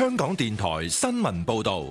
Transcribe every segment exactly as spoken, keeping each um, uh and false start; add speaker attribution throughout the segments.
Speaker 1: 香港電台新聞報道。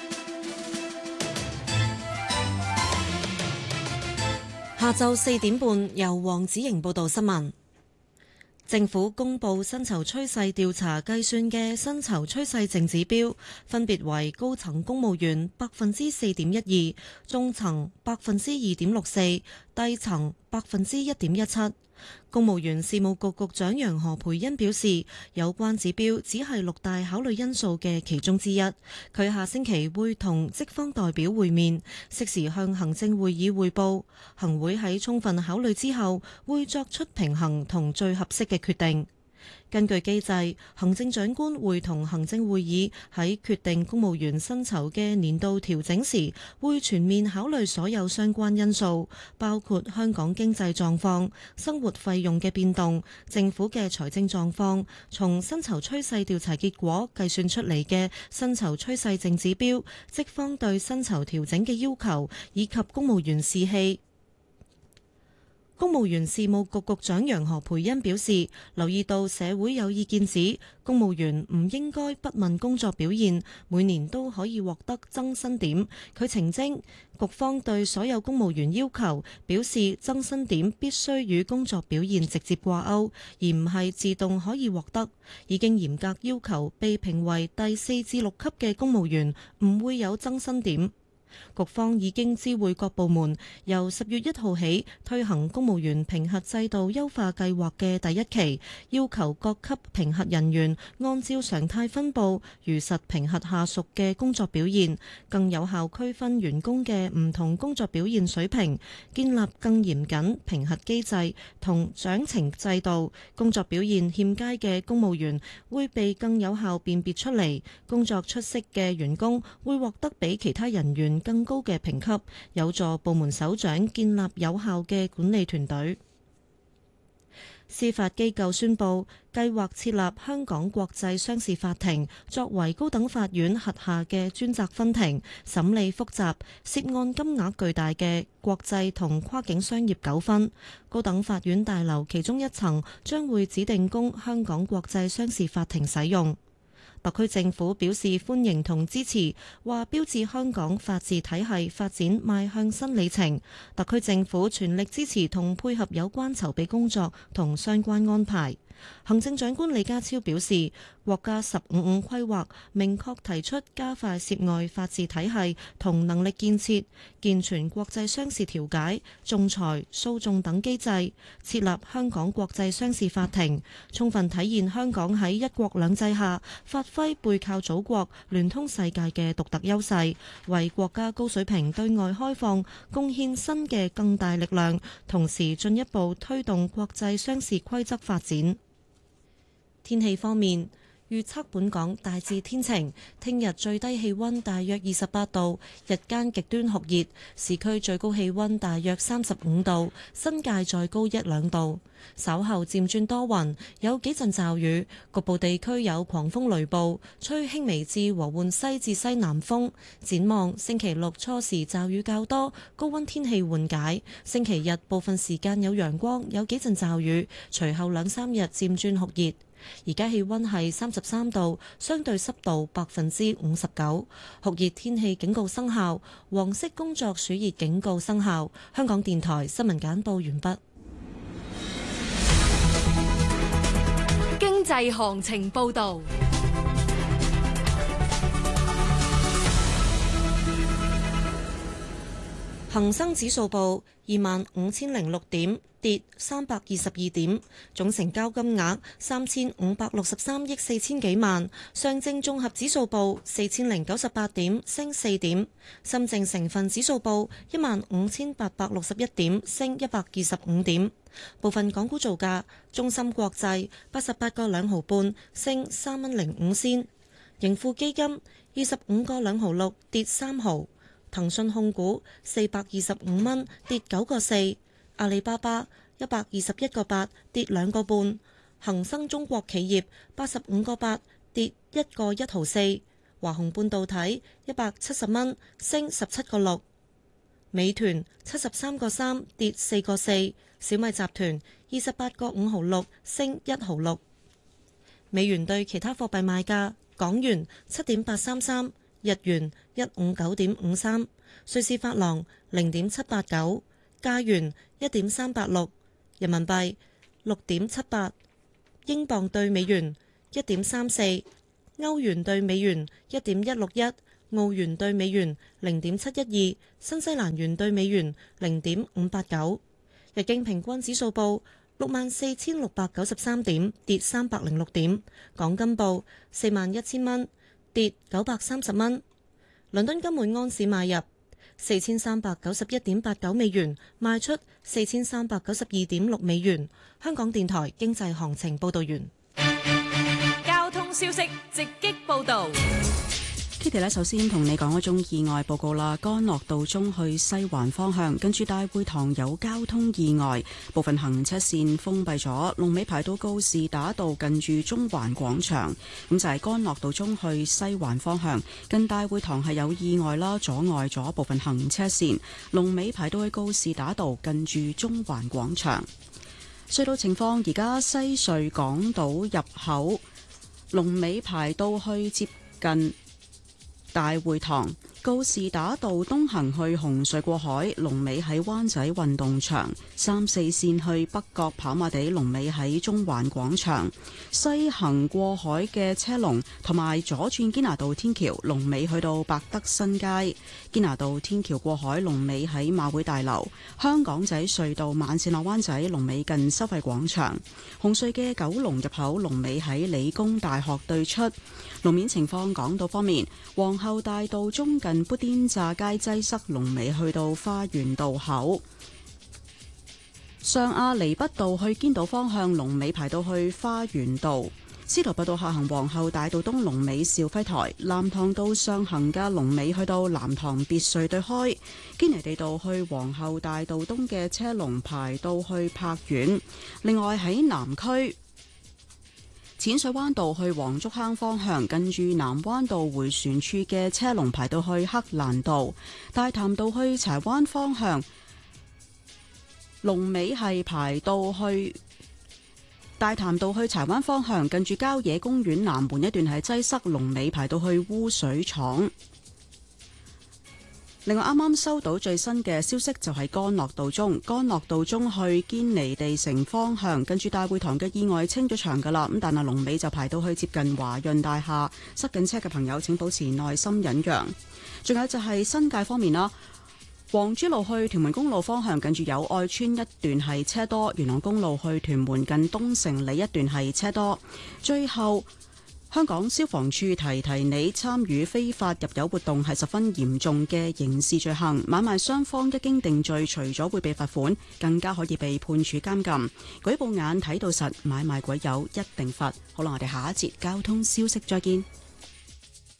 Speaker 2: 下晝四點半，由黃子瑩報道新聞。政府公布薪酬趨勢調查計算嘅薪酬趨勢淨指標，分別為高層公務員百分之四點一二，中層百分之二點六四，低層百分之一點一七。公務員事務局局長楊何蓓茵表示，有關指標只係六大考慮因素嘅其中之一。佢下星期會同職方代表會面，適時向行政會議匯報。行會喺充分考慮之後，會作出平衡同最合適嘅決定。根據機制，行政長官會同行政會議喺決定公務員薪酬嘅年度調整時，會全面考慮所有相關因素，包括香港經濟狀況、生活費用嘅變動、政府嘅財政狀況、從薪酬趨勢調查結果計算出嚟嘅薪酬趨勢淨指標、職方對薪酬調整嘅要求，以及公務員士氣。公務員事務局局長楊何蓓茵表示，留意到社會有意見指公務員唔應該不問工作表現，每年都可以獲得增薪點。佢澄清，局方對所有公務員要求表示增薪點必須與工作表現直接掛鈎，而唔係自動可以獲得。已經嚴格要求被評為第四至六級嘅公務員唔會有增薪點。局方已經知會各部門，由十月一號起推行公務員評核制度優化計劃嘅第一期，要求各級評核人員按照常態分佈，如實評核下屬嘅工作表現，更有效區分員工嘅唔同工作表現水平，建立更嚴謹評核機制同獎懲制度。工作表現欠佳嘅公務員會被更有效辨別出嚟，工作出色嘅員工會獲得比其他人員更高嘅評級，有助部門首長建立有效嘅管理團隊。司法機構宣布，計劃設立香港國際商事法庭，作為高等法院轄下嘅專責分庭，審理複雜、涉案金額巨大嘅國際同跨境商業糾紛。高等法院大樓其中一層將會指定供香港國際商事法庭使用。特區政府表示歡迎同支持，話標誌香港法治體系發展邁向新里程。特區政府全力支持同配合有關籌備工作同相關安排。行政長官李家超表示，國家十五五規劃明確提出加快涉外法治體系同能力建設，健全國際商事調解、仲裁、訴訟等機制，設立香港國際商事法庭，充分體現香港喺一國兩制下發揮背靠祖國、聯通世界嘅獨特優勢，為國家高水平對外開放貢獻新嘅更大力量，同時進一步推動國際商事規則發展。天氣方面，預測本港大致天晴，聽日最低氣溫大約二十八度，日間極端酷熱，市區最高氣溫大約三十五度，新界再高一兩度。稍後漸轉多雲，有幾陣驟雨，局部地區有狂風雷暴，吹輕微至和緩西至西南風。展望星期六初時驟雨較多，高溫天氣緩解。星期日部分時間有陽光，有幾陣驟雨，隨後兩三日漸轉酷熱。而家氣溫係三十三度，相對濕度百分之五十九，酷熱天氣警告生效，黃色工作暑熱警告生效。香港電台新聞簡報完畢。
Speaker 3: 經濟行情報道。
Speaker 2: 恒生指數報二萬五千零六點，跌三百二十二點，總成交金額三千五百六十三億四千幾萬。上證綜合指數報四千零九十八點，升四點。深證成分指數報一萬五千八百六十一點，升一百二十五點。部分港股造價：中芯國際八十八個兩毫半，升三蚊零五仙；盈富基金二十五個兩毫六，跌三毫。騰訊控股四百二十五蚊，跌九個四；阿里巴巴一百二十一個八，跌兩個半；恒生中國企業八十五個八，跌一個一毫四；華虹半導體一百七十蚊，升十七個六；美團七十三個三，跌四個四；小米集團二十八個五毫六，升一毫六。美元對其他貨幣賣價： 港元七點八三三，日元一五九點五三，瑞士法郎零點七八九，加元一點三八六，人民幣六點七八，英鎊對美元一點三四，歐元對美元一點一六一，澳元對美元零點七一二，新西蘭元對美元零點五八九。日經平均指數報六萬四千六百九十三點，跌三百零六點。港金報四萬一千蚊，跌九百三十蚊。倫敦金每安士買入四千三百九十一點八九美元，賣出四千三百九十二點六美元。香港電台經濟行情報道完。
Speaker 3: 交通消息直擊報道。
Speaker 4: Kitty 咧，首先同你講一宗意外報告啦。干諾道中去西環方向，跟住大會堂有交通意外，部分行車線封閉咗，龍尾排到告士打道近住中環廣場。咁就係干諾道中去西環方向，近大會堂係有意外啦，阻礙咗部分行車線，龍尾排到去告士打道近住中環廣場。隧道情況，而家西隧港島入口龍尾排到去接近大會堂，告士打道東行去紅隧過海，龍尾喺灣仔運動場；三四線去北角跑馬地，龍尾喺中環廣場；西行過海嘅車龍同埋左轉堅拿道天橋，龍尾去到百德新街；堅拿道天橋過海，龍尾喺馬會大樓；香港仔隧道慢線落灣仔，龍尾近收費廣場；紅隧嘅九龍入口，龍尾喺理工大學對出。路面情況，港島方面，皇后大道中近砵甸乍街擠塞，龍尾去到花園道口；上亞厘畢道去堅道方向，龍尾排到去花園道；司徒拔道下行皇后大道東，龍尾兆輝台；藍塘道上行嘅龍尾去到藍塘別墅對開；堅尼地道去皇后大道東嘅車龍排到去柏苑。另外喺南區，淺水灣道去黃竹坑方向，近住南灣道迴旋處嘅車龍排到去黑蘭道；大潭道去柴灣方向，龍尾係排到去大潭道去柴灣方向，近住郊野公園南門一段係擠塞，龍尾排到去污水廠。另外啱啱收到最新嘅消息，就係干諾道中，干諾道中去堅尼地城方向，跟住大會堂嘅意外清咗場噶啦，咁但係龍尾就排到去接近華潤大廈，塞緊車嘅朋友請保持耐心忍讓。仲有就係新界方面啦，黃珠路去屯門公路方向，近住友愛邨一段係車多；元朗公路去屯門近東城里一段係車多。最後，香港消防處提提你，參與非法入油活動係十分嚴重嘅刑事罪行，買賣雙方一經定罪，除咗會被罰款，更加可以被判處監禁。舉報眼睇到實，買賣鬼友一定罰。好啦，我哋下一節交通消息再見。